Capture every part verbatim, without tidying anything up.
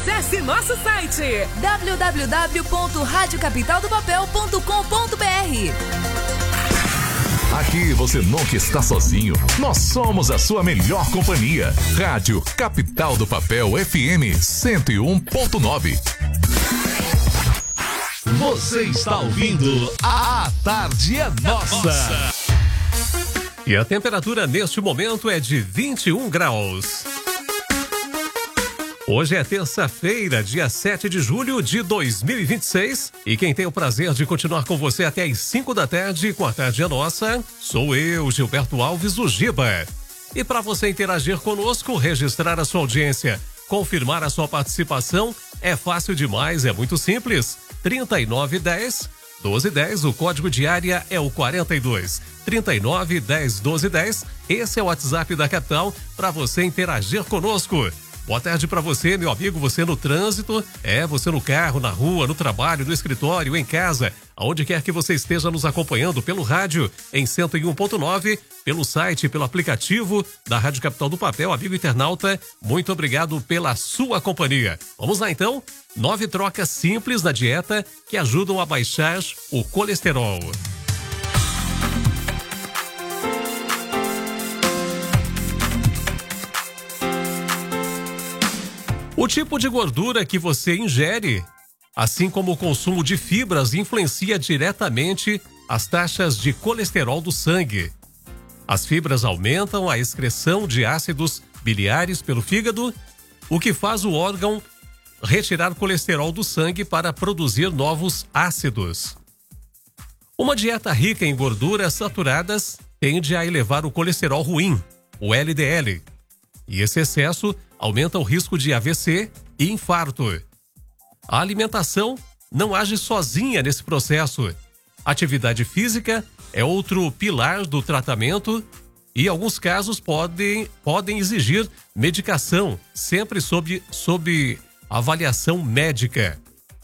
Acesse nosso site w w w ponto rádio capital do papel ponto com ponto b r. Aqui você nunca está sozinho. Nós somos a sua melhor companhia. Rádio Capital do Papel F M cento e um ponto nove. Você está ouvindo A Tarde é Nossa. E a temperatura neste momento é de vinte e um graus. Hoje é terça-feira, dia sete de julho de dois mil e vinte e seis. E quem tem o prazer de continuar com você até às cinco da tarde com a Tarde é Nossa, sou eu, Gilberto Alves, o Giba. E para você interagir conosco, registrar a sua audiência, confirmar a sua participação, é fácil demais, é muito simples. trinta e nove dez, doze dez, o código de área é o quarenta e dois. trinta e nove dez, doze dez, esse é o WhatsApp da capital para você interagir conosco. Boa tarde para você, meu amigo, você no trânsito, é, você no carro, na rua, no trabalho, no escritório, em casa, aonde quer que você esteja nos acompanhando pelo rádio em cento e um ponto nove, pelo site, pelo aplicativo da Rádio Capital do Papel, amigo internauta, muito obrigado pela sua companhia. Vamos lá então, nove trocas simples na dieta que ajudam a baixar o colesterol. O tipo de gordura que você ingere, assim como o consumo de fibras, influencia diretamente as taxas de colesterol do sangue. As fibras aumentam a excreção de ácidos biliares pelo fígado, o que faz o órgão retirar colesterol do sangue para produzir novos ácidos. Uma dieta rica em gorduras saturadas tende a elevar o colesterol ruim, o L D L, e esse excesso aumenta o risco de A V C e infarto. A alimentação não age sozinha nesse processo. Atividade física é outro pilar do tratamento e, em alguns casos, podem, podem exigir medicação, sempre sob, sob avaliação médica.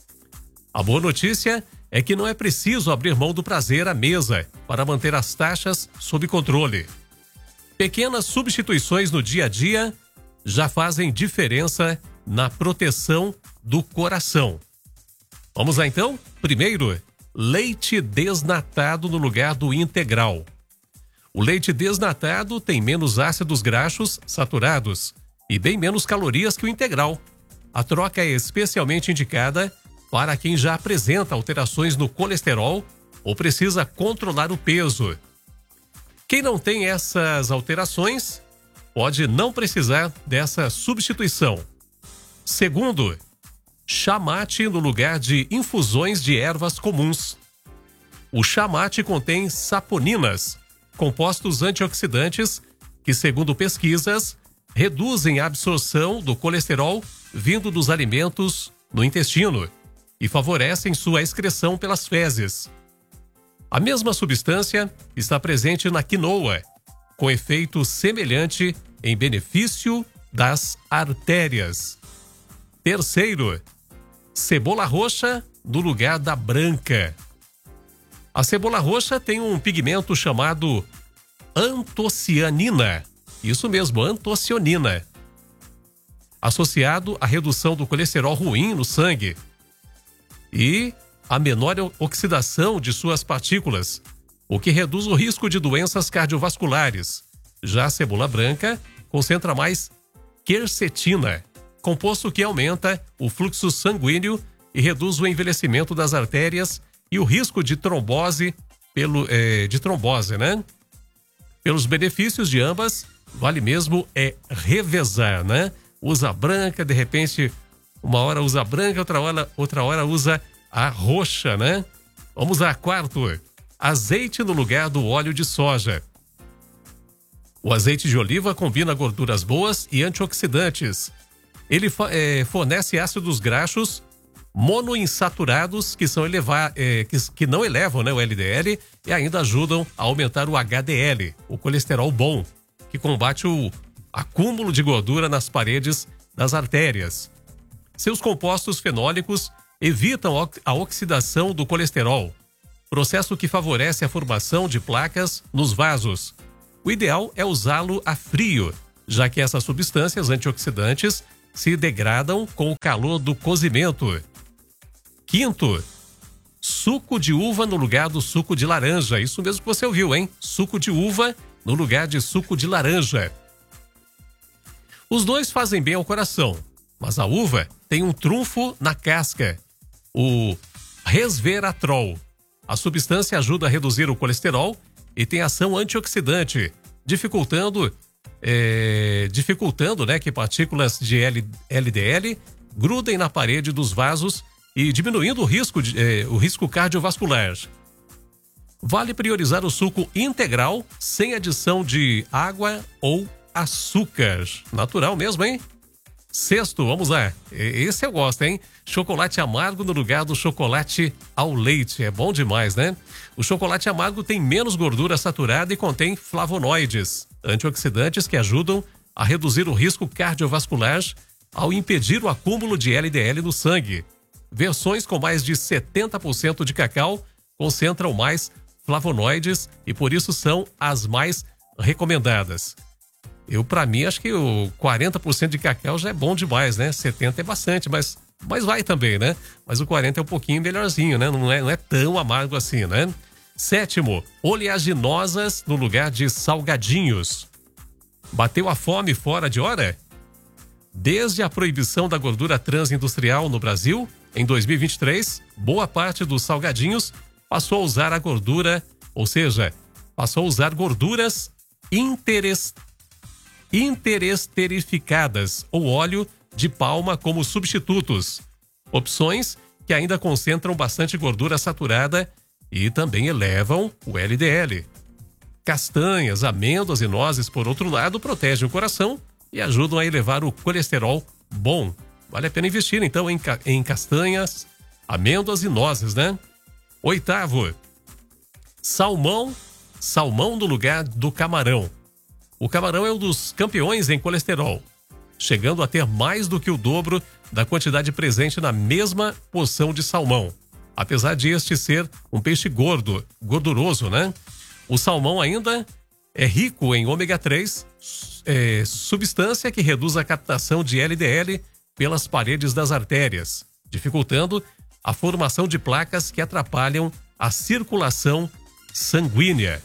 A boa notícia é que não é preciso abrir mão do prazer à mesa para manter as taxas sob controle. Pequenas substituições no dia a dia já fazem diferença na proteção do coração. Vamos lá então? Primeiro, leite desnatado no lugar do integral. O leite desnatado tem menos ácidos graxos saturados e bem menos calorias que o integral. A troca é especialmente indicada para quem já apresenta alterações no colesterol ou precisa controlar o peso. Quem não tem essas alterações pode não precisar dessa substituição. Segundo, chá mate no lugar de infusões de ervas comuns. O chá mate contém saponinas, compostos antioxidantes que, segundo pesquisas, reduzem a absorção do colesterol vindo dos alimentos no intestino e favorecem sua excreção pelas fezes. A mesma substância está presente na quinoa, com efeito semelhante em benefício das artérias. Terceiro, cebola roxa no lugar da branca. A cebola roxa tem um pigmento chamado antocianina, isso mesmo, antocianina, associado à redução do colesterol ruim no sangue e a menor oxidação de suas partículas, o que reduz o risco de doenças cardiovasculares. Já a cebola branca concentra mais quercetina, composto que aumenta o fluxo sanguíneo e reduz o envelhecimento das artérias e o risco de trombose, pelo, é, de trombose, né? Pelos benefícios de ambas, vale mesmo é revezar, né? Usa a branca, de repente, uma hora usa a branca, outra hora, outra hora usa a roxa, né? Vamos a quarto, azeite no lugar do óleo de soja. O azeite de oliva combina gorduras boas e antioxidantes. Ele é, fornece ácidos graxos monoinsaturados que, são elevar, é, que, que não elevam, né, o L D L e ainda ajudam a aumentar o H D L, o colesterol bom, que combate o acúmulo de gordura nas paredes das artérias. Seus compostos fenólicos evitam a oxidação do colesterol, processo que favorece a formação de placas nos vasos. O ideal é usá-lo a frio, já que essas substâncias antioxidantes se degradam com o calor do cozimento. Quinto, suco de uva no lugar do suco de laranja. Isso mesmo que você ouviu, hein? Suco de uva no lugar de suco de laranja. Os dois fazem bem ao coração, mas a uva tem um trunfo na casca, o resveratrol. A substância ajuda a reduzir o colesterol e tem ação antioxidante, dificultando, é, dificultando né, que partículas de L D L grudem na parede dos vasos e diminuindo o risco, de, é, o risco cardiovascular. Vale priorizar o suco integral, sem adição de água ou açúcar. Natural mesmo, hein? Sexto, vamos lá. Esse eu gosto, hein? Chocolate amargo no lugar do chocolate ao leite. É bom demais, né? O chocolate amargo tem menos gordura saturada e contém flavonoides, antioxidantes que ajudam a reduzir o risco cardiovascular ao impedir o acúmulo de L D L no sangue. Versões com mais de setenta por cento de cacau concentram mais flavonoides e por isso são as mais recomendadas. Eu, pra mim, acho que o quarenta por cento de cacau já é bom demais, né? setenta por cento é bastante, mas, mas vai também, né? Mas o quarenta por cento é um pouquinho melhorzinho, né? Não é, não é tão amargo assim, né? Sétimo, oleaginosas no lugar de salgadinhos. Bateu a fome fora de hora? Desde a proibição da gordura trans industrial no Brasil, em dois mil e vinte e três, boa parte dos salgadinhos passou a usar a gordura, ou seja, passou a usar gorduras interessantes. interesterificadas ou óleo de palma como substitutos. Opções que ainda concentram bastante gordura saturada e também elevam o L D L. Castanhas, amêndoas e nozes, por outro lado, protegem o coração e ajudam a elevar o colesterol bom. Vale a pena investir, então, em, ca- em castanhas, amêndoas e nozes, né? Oitavo, salmão, salmão no lugar do camarão. O camarão é um dos campeões em colesterol, chegando a ter mais do que o dobro da quantidade presente na mesma porção de salmão. Apesar de este ser um peixe gordo, gorduroso, né? O salmão ainda é rico em ômega três, é, substância que reduz a captação de L D L pelas paredes das artérias, dificultando a formação de placas que atrapalham a circulação sanguínea.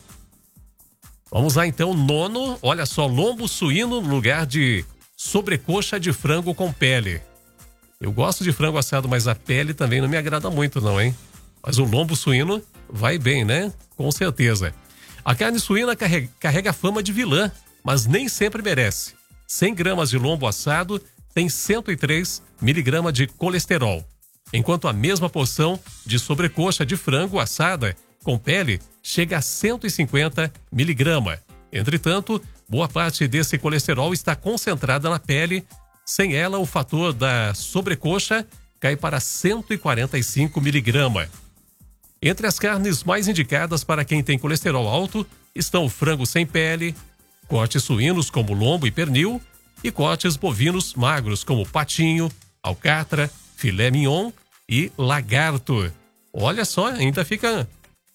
Vamos lá então, nono, olha só, lombo suíno no lugar de sobrecoxa de frango com pele. Eu gosto de frango assado, mas a pele também não me agrada muito não, hein? Mas o lombo suíno vai bem, né? Com certeza. A carne suína carrega, carrega fama de vilã, mas nem sempre merece. cem gramas de lombo assado tem cento e três miligramas de colesterol, enquanto a mesma porção de sobrecoxa de frango assada com pele chega a cento e cinquenta miligramas. Entretanto, boa parte desse colesterol está concentrada na pele. Sem ela, o fator da sobrecoxa cai para cento e quarenta e cinco miligramas. Entre as carnes mais indicadas para quem tem colesterol alto estão o frango sem pele, cortes suínos como lombo e pernil e cortes bovinos magros como patinho, alcatra, filé mignon e lagarto. Olha só, ainda fica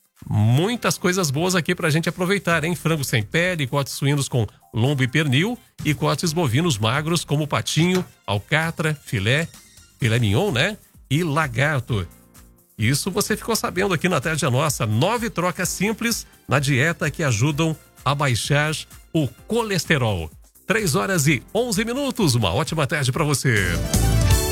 muitas coisas boas aqui pra gente aproveitar, hein? Frango sem pele, cortes suínos com lombo e pernil e cortes bovinos magros como patinho, alcatra, filé, filé mignon, né? E lagarto. Isso você ficou sabendo aqui na Tarde Nossa. Nove trocas simples na dieta que ajudam a baixar o colesterol. Três horas e onze minutos. Uma ótima tarde pra você.